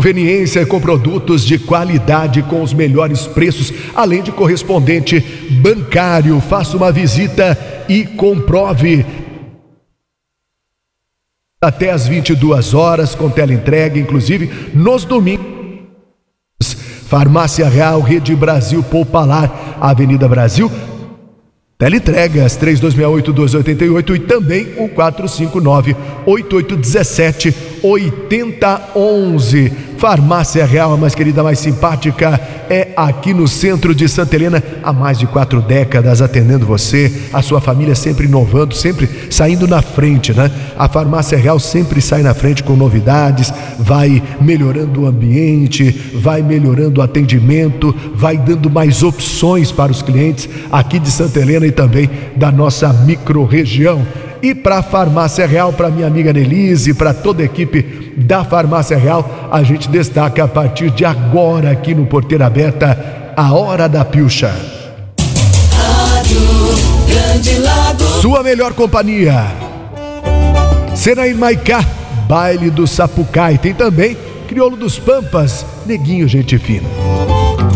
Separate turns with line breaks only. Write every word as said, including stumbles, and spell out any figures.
Conveniência com produtos de qualidade com os melhores preços, além de correspondente bancário. Faça uma visita e comprove. Até às vinte e duas horas, com teleentrega, inclusive nos domingos. Farmácia Real, Rede Brasil Poupalar, Avenida Brasil. Teleentregas três dois seis oito, dois oito oito e também o quatro cinco nove, oito oito um sete, oito zero um um. Farmácia Real, a mais querida, mais simpática, é aqui no centro de Santa Helena, há mais de quatro décadas atendendo você, a sua família sempre inovando, sempre saindo na frente, né? A Farmácia Real sempre sai na frente com novidades, vai melhorando o ambiente, vai melhorando o atendimento, vai dando mais opções para os clientes aqui de Santa Helena e também da nossa micro-região. E para a Farmácia Real, para minha amiga Nelise, para toda a equipe da Farmácia Real, a gente destaca a partir de agora aqui no Porteira Aberta, a Hora da Pilcha.
Rádio Grande Lago.
Sua melhor companhia. Senaí Maicá, Baile do Sapucai. Tem também Crioulo dos Pampas, Neguinho Gente Fina.